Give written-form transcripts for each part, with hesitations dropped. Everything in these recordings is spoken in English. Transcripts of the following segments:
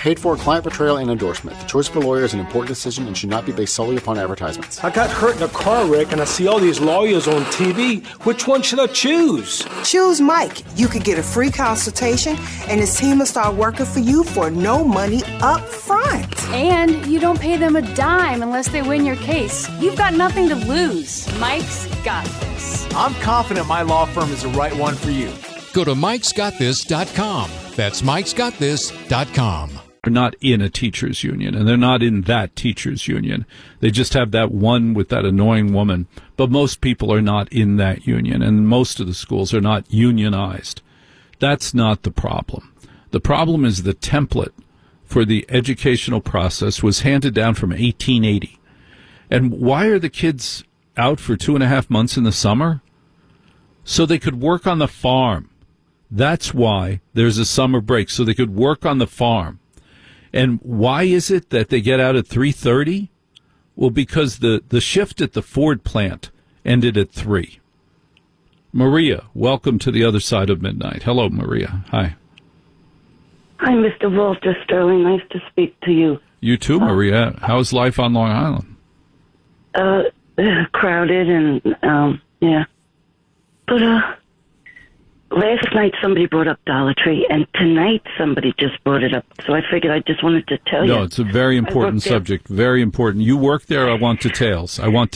Paid for client portrayal and endorsement. The choice of a lawyer is an important decision and should not be based solely upon advertisements. I got hurt in a car wreck and I see all these lawyers on TV. Which one should I choose? Choose Mike. You could get a free consultation and his team will start working for you for no money up front. And you don't pay them a dime unless they win your case. You've got nothing to lose. Mike's got this. I'm confident my law firm is the right one for you. Go to mikesgotthis.com. That's mikesgotthis.com. They're not in a teachers union, and they're not in that teachers union. They just have that one with that annoying woman. But most people are not in that union, and most of the schools are not unionized. That's not the problem. The problem is the template for the educational process was handed down from 1880. And why are the kids out for 2.5 months in the summer? So they could work on the farm. That's why there's a summer break, so they could work on the farm. And why is it that they get out at 3:30? Well, because the shift at the Ford plant ended at 3. Maria, welcome to the other side of midnight. Hello, Maria. Hi. Hi, Mr. Walter Sterling. Nice to speak to you. You too, Maria. How's life on Long Island? Crowded and, yeah. But, last night somebody brought up Dollar Tree, and tonight somebody just brought it up. So I figured I just wanted to tell you. No, it's a very important subject. Very important. You work there. I want details.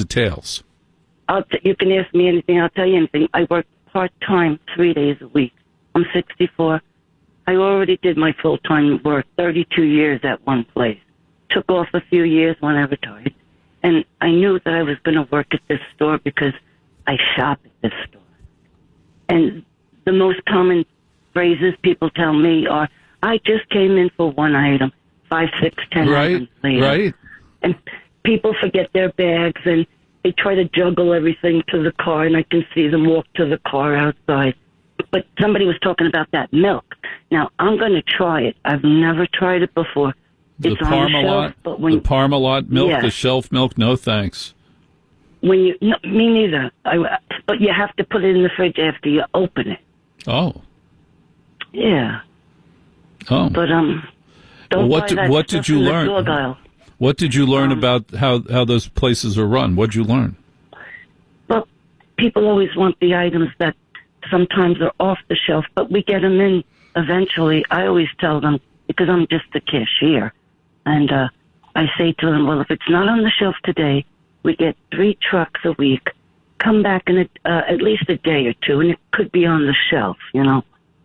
You can ask me anything. I'll tell you anything. I work part-time 3 days a week. I'm 64. I already did my full-time work, 32 years at one place. Took off a few years when I retired. And I knew that I was going to work at this store because I shop at this store. And the most common phrases people tell me are, I just came in for one item, 5, 6, 10 items later. Right. And people forget their bags and they try to juggle everything to the car, and I can see them walk to the car outside. But somebody was talking about that milk. Now, I'm going to try it. I've never tried it before. It's on the shelf, but when the Parmalat milk, yeah. The shelf milk, no thanks. No, me neither. But you have to put it in the fridge after you open it. Oh. Yeah. Oh. But don't what did you learn? What did you learn about how those places are run? What did you learn? Well, people always want the items that sometimes are off the shelf, but we get them in eventually. I always tell them, because I'm just the cashier, and I say to them, well, if it's not on the shelf today, we get 3 trucks a week. Come back in at least a day or two, and it could be on the shelf, you know.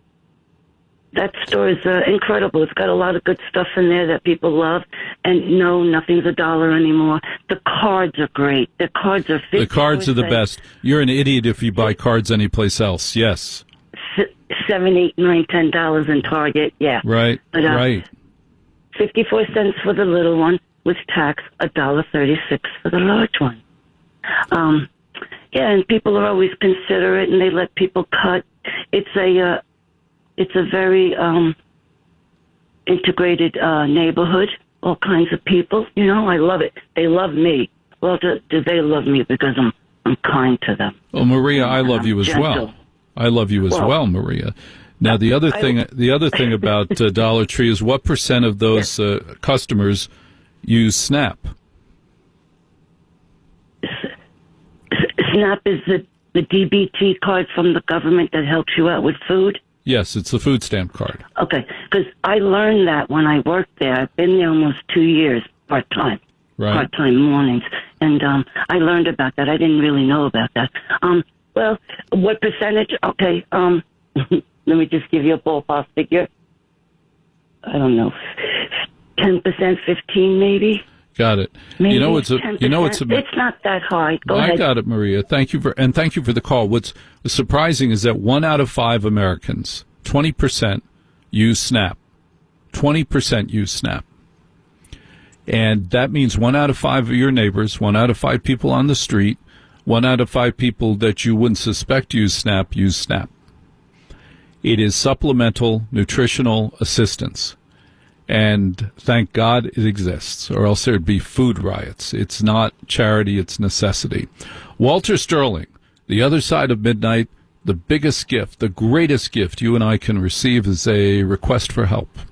That store is incredible. It's got a lot of good stuff in there that people love. And no, nothing's $1 anymore. The cards are great. The cards are 50%. The cards are the best. You're an idiot if you buy cards anyplace else. Yes. $7, $8, $9, $10 in Target. Yeah. Right. But, right. 54 cents for the little one with tax. $1.36 for the large one. Yeah, and people are always considerate, and they let people cut. It's a very integrated neighborhood, all kinds of people. You know, I love it. They love me. Well, do they love me because I'm kind to them? Oh, Maria, I love you as well. I love you as well, Maria. Now, the other thing about Dollar Tree is what % of those customers use SNAP? SNAP is the DBT card from the government that helps you out with food? Yes, it's the food stamp card. Okay, because I learned that when I worked there. I've been there almost 2 years, part-time. Right. Part-time mornings. And I learned about that. I didn't really know about that. Well, what percentage? Okay, let me just give you a ballpark figure. I don't know. 10%, 15 maybe? Got it. Maybe it's not that high. Go ahead. I got it, Maria. Thank you for the call. What's surprising is that 1 out of 5 Americans, 20%, use SNAP. 20% use SNAP. And that means 1 out of 5 of your neighbors, 1 out of 5 people on the street, 1 out of 5 people that you wouldn't suspect use SNAP. It is supplemental nutritional assistance. And thank God it exists, or else there'd be food riots. It's not charity, it's necessity. Walter Sterling, the other side of midnight, the biggest gift, the greatest gift you and I can receive is a request for help.